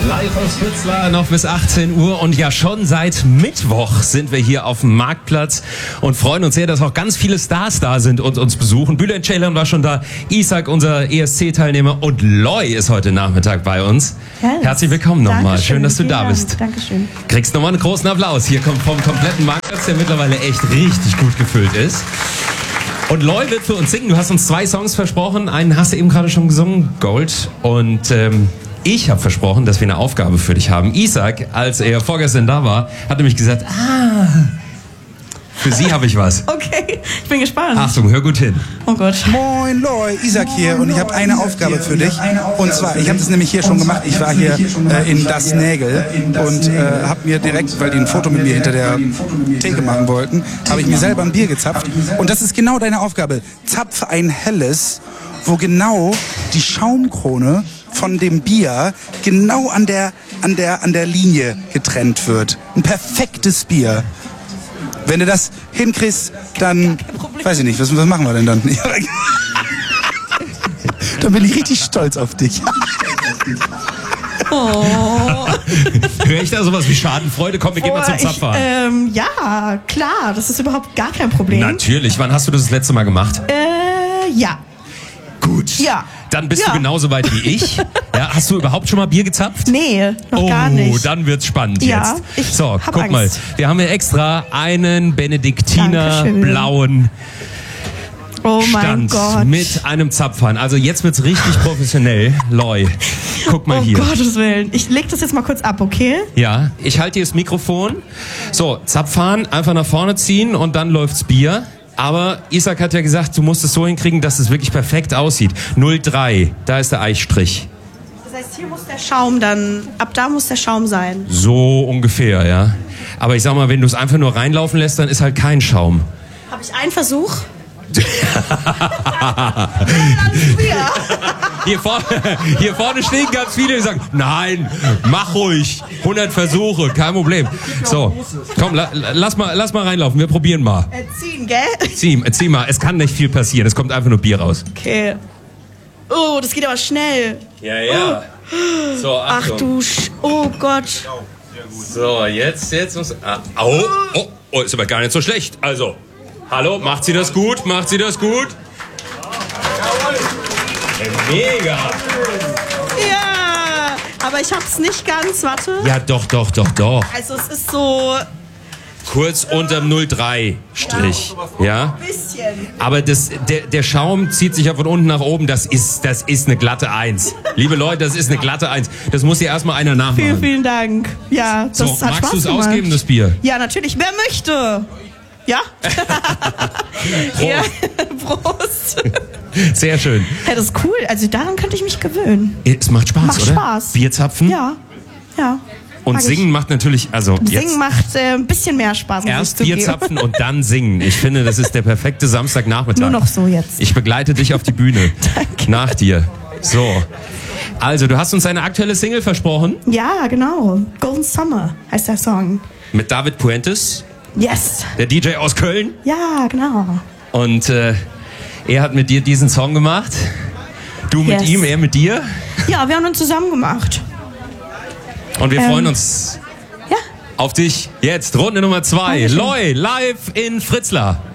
Live aus Fritzlar noch bis 18 Uhr und ja schon seit Mittwoch sind wir hier auf dem Marktplatz und freuen uns sehr, dass auch ganz viele Stars da sind und uns besuchen. Bülent Ceylan war schon da, Isak, unser ESC-Teilnehmer, und Loy ist heute Nachmittag bei uns. Yes. Herzlich willkommen nochmal, schön, dass du da bist. Dankeschön. Kriegst nochmal einen großen Applaus hier vom kompletten Marktplatz, der mittlerweile echt richtig gut gefüllt ist. Und Loy wird für uns singen. Du hast uns 2 Songs versprochen. Einen hast du eben gerade schon gesungen, Gold. Und ich habe versprochen, dass wir eine Aufgabe für dich haben. Isak, als er vorgestern da war, hat nämlich gesagt, für sie habe ich was. Okay, ich bin gespannt. Achtung, hör gut hin. Oh Gott. Moin Loy, Isak hier, und ich habe eine Aufgabe für dich. Und zwar, ich habe das nämlich hier schon gemacht. Ich war hier in Das Nägel und habe mir direkt, weil die ein Foto mit mir hinter der Theke machen wollten, habe ich mir selber ein Bier gezapft. Und das ist genau deine Aufgabe. Zapf ein helles, wo genau die Schaumkrone von dem Bier genau an der Linie getrennt wird. Ein perfektes Bier. Wenn du das hinkriegst, dann, weiß ich nicht, was machen wir denn dann? Dann bin ich richtig stolz auf dich. Oh. Höre ich da sowas wie Schadenfreude? Komm, wir gehen mal zum Zapfhahn. Ja, klar, das ist überhaupt gar kein Problem. Natürlich, wann hast du das letzte Mal gemacht? Ja. Gut. Ja. Dann bist Ja. du genauso weit wie ich. Ja, hast du überhaupt schon mal Bier gezapft? Nee, noch gar nicht. Oh, dann wird's spannend Ja, jetzt. ich So, hab guck Angst. mal. Wir haben hier extra einen Benediktiner Dankeschön. blauen Oh mein Stand Gott. mit einem Zapfhahn. Also jetzt wird's richtig professionell. Loy, guck mal hier. Oh Gottes Willen. Ich leg das jetzt mal kurz ab, okay? Ja, ich halte dir das Mikrofon. So, Zapfhahn, einfach nach vorne ziehen und dann läuft's Bier. Aber Isak hat ja gesagt, du musst es so hinkriegen, dass es wirklich perfekt aussieht. 03, da ist der Eichstrich. Das heißt, hier muss der Schaum dann, ab da muss der Schaum sein. So ungefähr, ja. Aber ich sag mal, wenn du es einfach nur reinlaufen lässt, dann ist halt kein Schaum. Habe ich einen Versuch? Hier vorne stehen ganz viele, die sagen, nein, mach ruhig, 100 Versuche, kein Problem. So, komm, lass mal reinlaufen, wir probieren mal. Ziehen, gell? Zieh mal, es kann nicht viel passieren, es kommt einfach nur Bier raus. Okay. Oh, das geht aber schnell. Ja. So, Ach du oh Gott. So, jetzt muss... Oh, ist aber gar nicht so schlecht. Also, hallo, macht sie das gut? Macht sie das gut? Mega! Ja, aber ich hab's nicht ganz, warte. Ja, doch. Also es ist so Kurz unterm 03-Strich. Ja? ein bisschen. Aber der Schaum zieht sich ja von unten nach oben. Das ist eine glatte 1. Liebe Leute, das ist eine glatte 1. Das muss dir erstmal einer nachmachen. Vielen Dank. Ja, das So, hat magst Spaß du es gemacht. ausgeben, das Bier? Ja, natürlich. Wer möchte? Ja? Ja. Prost. Sehr schön. Ja, das ist cool. Also daran könnte ich mich gewöhnen. Es macht Spaß, Macht oder? Spaß. Bierzapfen. Ja. Und mag singen ich. macht natürlich, also Singen jetzt macht ein bisschen mehr Spaß, muss erst ich zugeben. Bierzapfen und dann singen. Ich finde, das ist der perfekte Samstagnachmittag. Nur noch so jetzt. Ich begleite dich auf die Bühne. Danke. Nach dir. So. Also, du hast uns eine aktuelle Single versprochen. Ja, genau. Golden Summer heißt der Song. Mit David Puentes, Yes. der DJ aus Köln. Ja, genau. Und er hat mit dir diesen Song gemacht. Du mit Yes. ihm, er mit dir. Ja, wir haben uns zusammen gemacht. Und wir freuen uns Ja. auf dich jetzt. Runde Nummer 2. Dankeschön. Loy, live in Fritzlar.